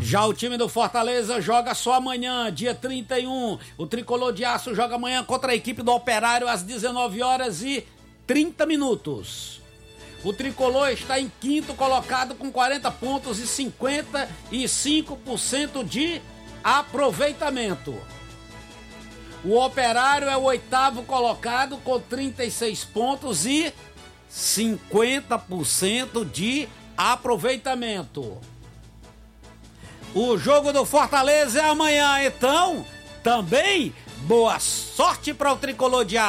Já o time do Fortaleza joga só amanhã, dia 31. O Tricolor de Aço joga amanhã contra a equipe do Operário às 19h30. O Tricolor está em quinto colocado com 40 pontos e 55% de aproveitamento. O Operário é o oitavo colocado com 36 pontos e 50% de aproveitamento. O jogo do Fortaleza é amanhã, então também boa sorte para o Tricolor de Aço.